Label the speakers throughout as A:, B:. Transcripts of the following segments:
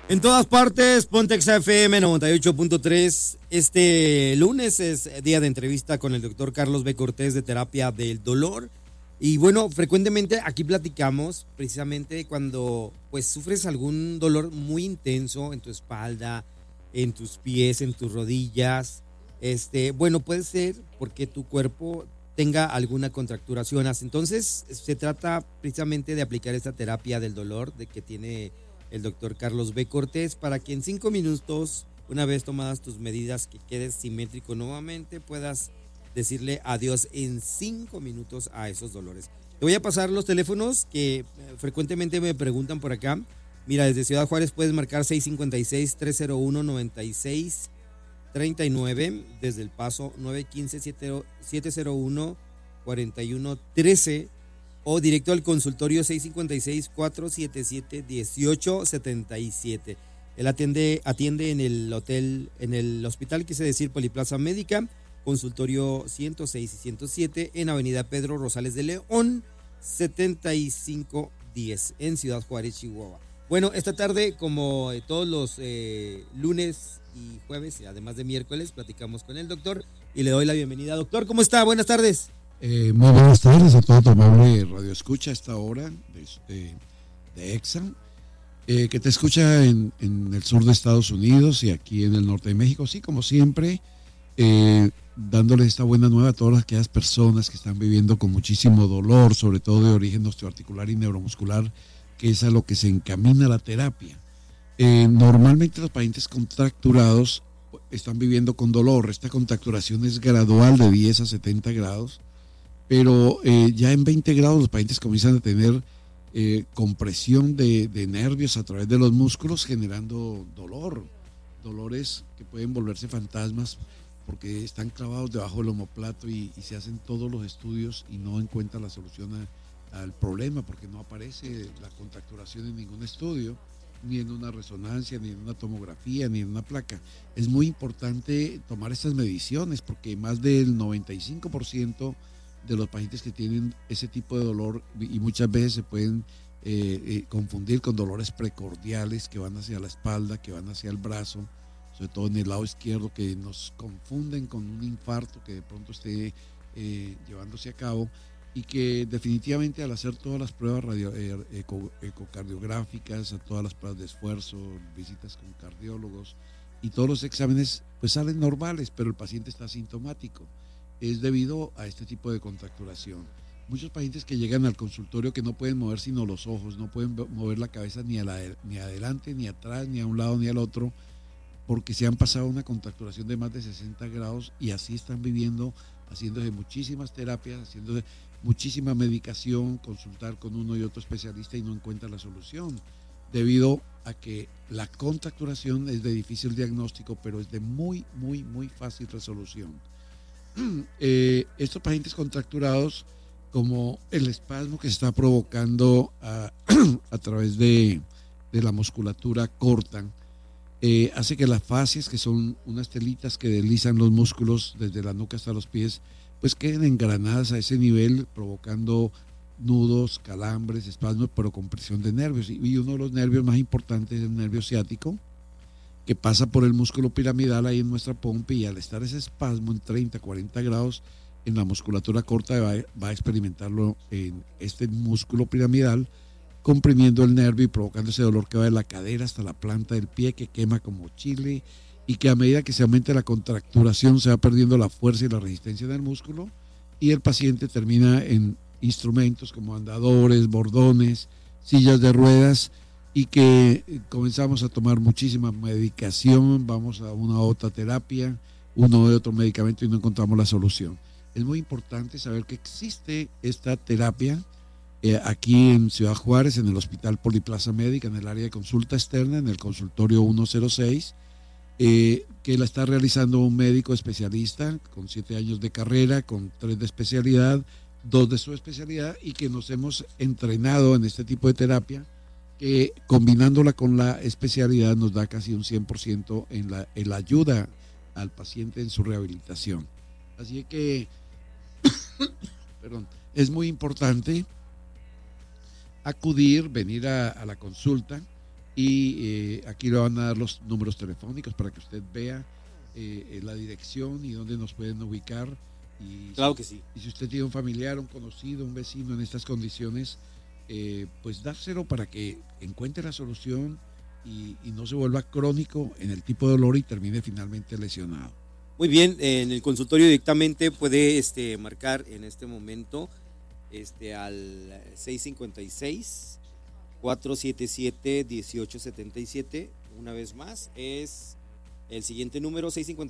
A: En todas partes, Pontex FM 98.3. Este lunes es día de entrevista con el doctor Carlos B. Cortés de Terapia del Dolor. Y bueno, frecuentemente aquí platicamos precisamente cuando pues sufres algún dolor muy intenso en tu espalda, en tus pies, en tus rodillas. Bueno, puede ser porque tu cuerpo tenga alguna contracturación. Entonces, se trata precisamente de aplicar esta terapia del dolor de que tiene el doctor Carlos B. Cortés, para que en 5 minutos, una vez tomadas tus medidas, que quedes simétrico nuevamente, puedas decirle adiós en 5 minutos a esos dolores. Te voy a pasar los teléfonos que frecuentemente me preguntan por acá. Mira, desde Ciudad Juárez puedes marcar 656-301-9639, desde El Paso 915-701-4113, o directo al consultorio 656-477-1877. Él atiende en el hospital, quise decir, Poliplaza Médica, consultorio 106 y 107, en Avenida Pedro Rosales de León, 7510, en Ciudad Juárez, Chihuahua. Bueno, esta tarde, como todos los lunes y jueves, además de miércoles, platicamos con el doctor y le doy la bienvenida. Doctor, ¿cómo está? Buenas tardes.
B: Muy buenas tardes a todo tu amable radio escucha a esta hora de EXA, que te escucha en el sur de Estados Unidos y aquí en el norte de México, sí, como siempre, dándole esta buena nueva a todas aquellas personas que están viviendo con muchísimo dolor, sobre todo de origen osteoarticular y neuromuscular, que es a lo que se encamina la terapia. Normalmente los pacientes contracturados están viviendo con dolor. Esta contracturación es gradual de 10 a 70 grados, pero ya en 20 grados los pacientes comienzan a tener compresión de nervios a través de los músculos, generando dolores que pueden volverse fantasmas porque están clavados debajo del omoplato y se hacen todos los estudios y no encuentran la solución al problema, porque no aparece la contracturación en ningún estudio, ni en una resonancia, ni en una tomografía, ni en una placa. Es muy importante tomar estas mediciones porque más del 95% de los pacientes que tienen ese tipo de dolor, y muchas veces se pueden confundir con dolores precordiales que van hacia la espalda, que van hacia el brazo, sobre todo en el lado izquierdo, que nos confunden con un infarto que de pronto esté llevándose a cabo, y que definitivamente al hacer todas las pruebas ecocardiográficas, a todas las pruebas de esfuerzo, visitas con cardiólogos y todos los exámenes, pues salen normales, pero el paciente está asintomático. Es debido a este tipo de contracturación. Muchos pacientes que llegan al consultorio que no pueden mover sino los ojos, no pueden mover la cabeza ni adelante, ni atrás, ni a un lado, ni al otro, porque se han pasado una contracturación de más de 60 grados y así están viviendo, haciéndose muchísimas terapias, haciéndose muchísima medicación, consultar con uno y otro especialista y no encuentra la solución, debido a que la contracturación es de difícil diagnóstico, pero es de muy, muy, muy fácil resolución. Estos pacientes contracturados, como el espasmo que se está provocando a través de la musculatura corta, hace que las fascias, que son unas telitas que deslizan los músculos desde la nuca hasta los pies, pues queden engranadas a ese nivel, provocando nudos, calambres, espasmos, pero compresión de nervios. Y uno de los nervios más importantes es el nervio ciático, que pasa por el músculo piramidal ahí en nuestra pompa, y al estar ese espasmo en 30, 40 grados en la musculatura corta va a experimentarlo en este músculo piramidal, comprimiendo el nervio y provocando ese dolor que va de la cadera hasta la planta del pie, que quema como chile, y que a medida que se aumenta la contracturación se va perdiendo la fuerza y la resistencia del músculo, y el paciente termina en instrumentos como andadores, bordones, sillas de ruedas, y que comenzamos a tomar muchísima medicación, vamos a una u otra terapia, uno de otro medicamento y no encontramos la solución. Es muy importante saber que existe esta terapia aquí en Ciudad Juárez, en el Hospital Poliplaza Médica, en el área de consulta externa, en el consultorio 106, que la está realizando un médico especialista con 7 años de carrera, con 3 de especialidad, 2 de su especialidad, y que nos hemos entrenado en este tipo de terapia, que combinándola con la especialidad nos da casi un 100% en la ayuda al paciente en su rehabilitación. Así que es muy importante venir a la consulta y aquí le van a dar los números telefónicos para que usted vea la dirección y dónde nos pueden ubicar. Y
A: claro que sí.
B: Y si usted tiene un familiar, un conocido, un vecino en estas condiciones, pues dárselo para que encuentre la solución y no se vuelva crónico en el tipo de dolor y termine finalmente lesionado.
A: Muy bien, en el consultorio directamente puede marcar en este momento al 656-477-1877. Una vez más, es el siguiente número,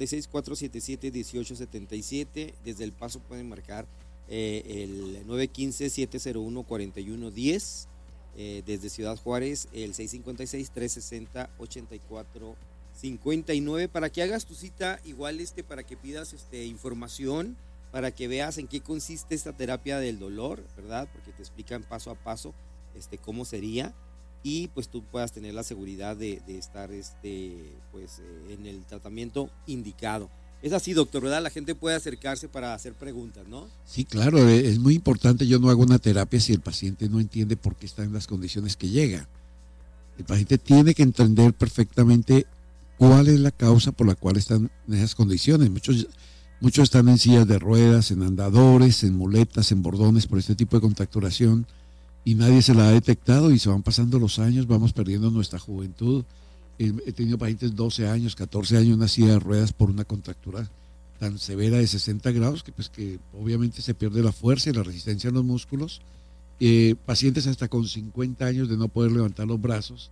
A: 656-477-1877. Desde El Paso pueden marcar el 915-701-4110. Desde Ciudad Juárez, el 656-360-8459, para que hagas tu cita, igual para que pidas información, para que veas en qué consiste esta terapia del dolor, ¿verdad? Porque te explican paso a paso cómo sería, y pues tú puedas tener la seguridad de estar en el tratamiento indicado. Es así, doctor, ¿verdad? La gente puede acercarse para hacer preguntas, ¿no?
B: Sí, claro, es muy importante. Yo no hago una terapia si el paciente no entiende por qué está en las condiciones que llega. El paciente tiene que entender perfectamente cuál es la causa por la cual están en esas condiciones. Muchos están en sillas de ruedas, en andadores, en muletas, en bordones por este tipo de contracturación, y nadie se la ha detectado, y se van pasando los años, vamos perdiendo nuestra juventud. He tenido pacientes 12 años, 14 años en una silla de ruedas por una contractura tan severa de 60 grados que obviamente se pierde la fuerza y la resistencia en los músculos. Pacientes hasta con 50 años de no poder levantar los brazos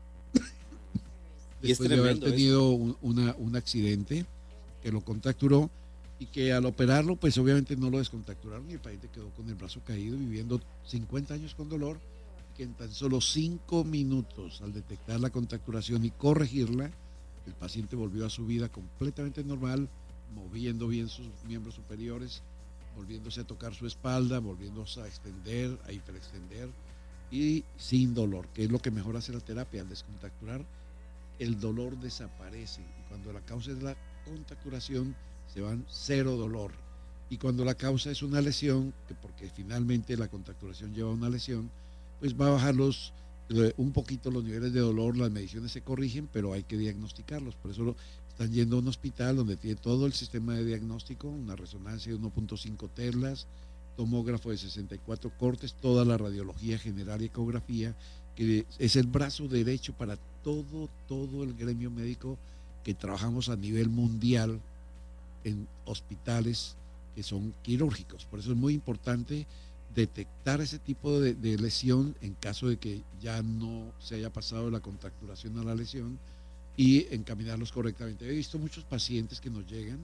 B: después de haber tenido un accidente que lo contracturó, y que al operarlo pues obviamente no lo descontracturaron y el paciente quedó con el brazo caído, viviendo 50 años con dolor, que en tan solo 5 minutos, al detectar la contracturación y corregirla, el paciente volvió a su vida completamente normal, moviendo bien sus miembros superiores, volviéndose a tocar su espalda, volviéndose a extender, a hiperextender, y sin dolor, que es lo que mejor hace la terapia. Al descontracturar, el dolor desaparece, y cuando la causa es la contracturación, se van cero dolor. Y cuando la causa es una lesión, porque finalmente la contracturación lleva a una lesión, pues va a bajar un poquito los niveles de dolor, las mediciones se corrigen, pero hay que diagnosticarlos. Por eso están yendo a un hospital donde tiene todo el sistema de diagnóstico, una resonancia de 1.5 telas, tomógrafo de 64 cortes, toda la radiología general y ecografía, que es el brazo derecho para todo el gremio médico que trabajamos a nivel mundial en hospitales que son quirúrgicos. Por eso es muy importante detectar ese tipo de lesión en caso de que ya no se haya pasado de la contracturación a la lesión, y encaminarlos correctamente. He visto muchos pacientes que nos llegan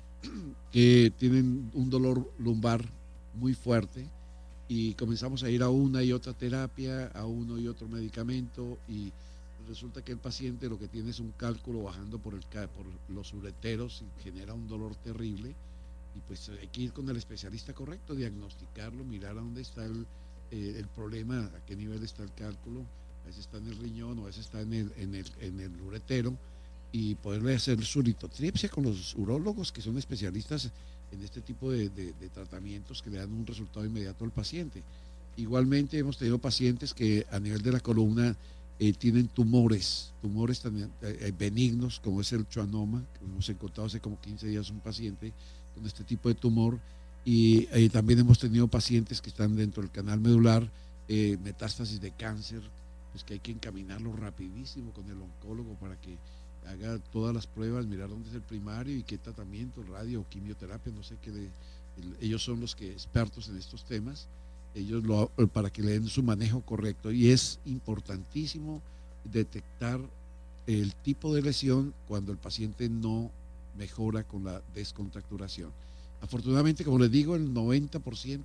B: que tienen un dolor lumbar muy fuerte, y comenzamos a ir a una y otra terapia, a uno y otro medicamento, y resulta que el paciente lo que tiene es un cálculo bajando por los ureteros, y genera un dolor terrible. Y pues hay que ir con el especialista correcto, diagnosticarlo, mirar a dónde está el problema, a qué nivel está el cálculo. A veces está en el riñón, o a veces está en el uretero, y poderle hacer su litotripsia con los urólogos, que son especialistas en este tipo de tratamientos que le dan un resultado inmediato al paciente. Igualmente hemos tenido pacientes que a nivel de la columna tienen tumores también benignos, como es el schwannoma, que hemos encontrado hace como 15 días un paciente con este tipo de tumor, y también hemos tenido pacientes que están dentro del canal medular, metástasis de cáncer, pues que hay que encaminarlo rapidísimo con el oncólogo para que haga todas las pruebas, mirar dónde es el primario y qué tratamiento, radio o quimioterapia, no sé qué. Ellos son los que expertos en estos temas, para que le den su manejo correcto, y es importantísimo detectar el tipo de lesión cuando el paciente no mejora con la descontracturación. Afortunadamente, como les digo, el 90%,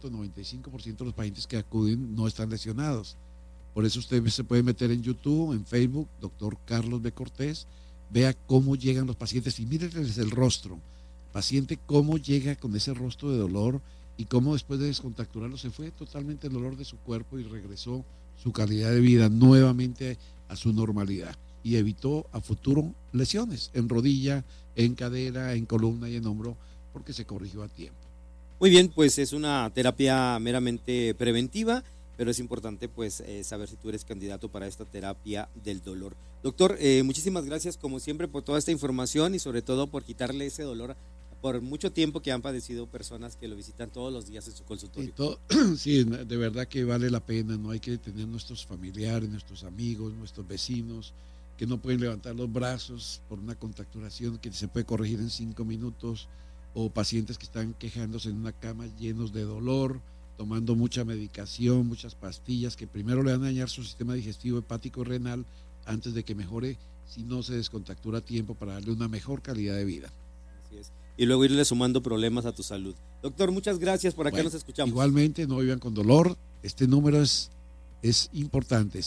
B: 95% de los pacientes que acuden no están lesionados. Por eso usted se puede meter en YouTube, en Facebook, doctor Carlos B. Cortés, vea cómo llegan los pacientes y mírenles el rostro. Paciente, cómo llega con ese rostro de dolor, y cómo después de descontracturarlo se fue totalmente el dolor de su cuerpo y regresó su calidad de vida nuevamente a su normalidad, y evitó a futuro lesiones en rodilla, en cadera, en columna y en hombro, porque se corrigió a tiempo.
A: Muy bien, pues es una terapia meramente preventiva, pero es importante pues saber si tú eres candidato para esta terapia del dolor. Doctor, muchísimas gracias como siempre por toda esta información y sobre todo por quitarle ese dolor por mucho tiempo que han padecido personas que lo visitan todos los días en su consultorio.
B: Sí, de verdad que vale la pena, no hay que tener nuestros familiares, nuestros amigos, nuestros vecinos que no pueden levantar los brazos por una contracturación que se puede corregir en 5 minutos, o pacientes que están quejándose en una cama llenos de dolor, tomando mucha medicación, muchas pastillas que primero le van a dañar su sistema digestivo, hepático, renal, antes de que mejore, si no se descontractura a tiempo, para darle una mejor calidad de vida.
A: Así es. Y luego irle sumando problemas a tu salud. Doctor, muchas gracias, por acá
B: bueno,
A: nos escuchamos.
B: Igualmente, no vivan con dolor. Este número es importante,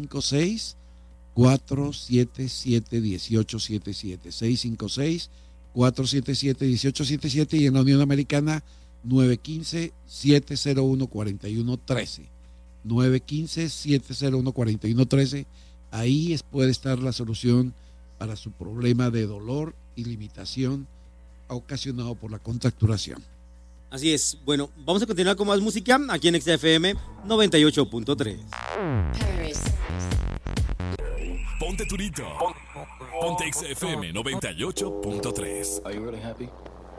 B: 656-477-1877, 656-477-1877, y en la Unión Americana 915-701-4113, 915-701-4113. Ahí puede estar la solución para su problema de dolor y limitación ocasionado por la contracturación.
A: Así es. Bueno, vamos a continuar con más música aquí en XFM 98.3.
C: Ponte Turito. Ponte XFM 98.3.
D: Are you really happy?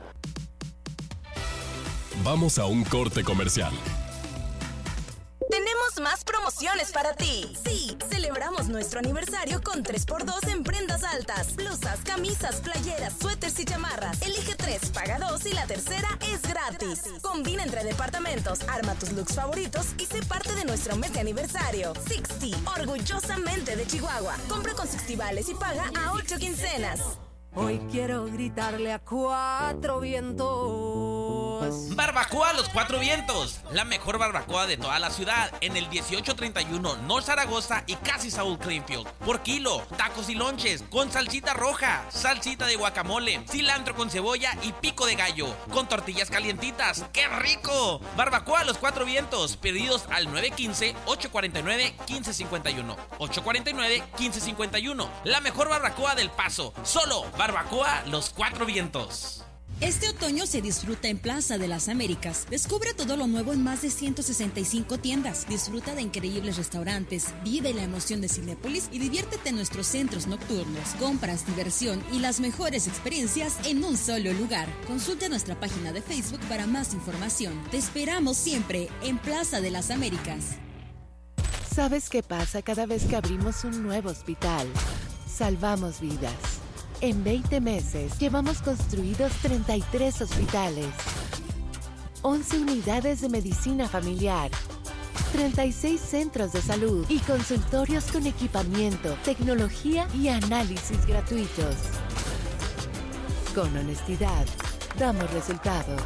C: Vamos a un corte comercial.
E: Tenemos más promociones para ti. Sí, celebramos nuestro aniversario con 3x2 en prendas altas, blusas, camisas, playeras, suéteres y chamarras. Elige 3, paga 2 y la tercera es gratis. Combina entre departamentos, arma tus looks favoritos y sé parte de nuestro mes de aniversario. Sixty, orgullosamente de Chihuahua. Compra con Sixty Vales y paga a 8 quincenas.
F: Hoy quiero gritarle a 4 vientos.
G: Barbacoa Los Cuatro Vientos, la mejor barbacoa de toda la ciudad, en el 1831 North Zaragoza y casi Saúl Greenfield. Por kilo, tacos y lonches, con salsita roja, salsita de guacamole, cilantro con cebolla y pico de gallo, con tortillas calientitas. ¡Qué rico! Barbacoa Los Cuatro Vientos, pedidos al 915-849-1551, 849-1551. La mejor barbacoa del Paso, solo Barbacoa Los Cuatro Vientos.
H: Este otoño se disfruta en Plaza de las Américas. Descubre todo lo nuevo en más de 165 tiendas. Disfruta de increíbles restaurantes, vive la emoción de Cinépolis y diviértete en nuestros centros nocturnos. Compras, diversión y las mejores experiencias en un solo lugar. Consulta nuestra página de Facebook para más información. Te esperamos siempre en Plaza de las Américas.
F: ¿Sabes qué pasa cada vez que abrimos un nuevo hospital? Salvamos vidas. En 20 meses llevamos construidos 33 hospitales, 11 unidades de medicina familiar, 36 centros de salud y consultorios con equipamiento, tecnología y análisis gratuitos. Con honestidad, damos resultados.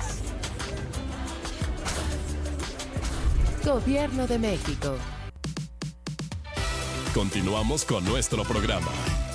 F: Gobierno de México.
C: Continuamos con nuestro programa.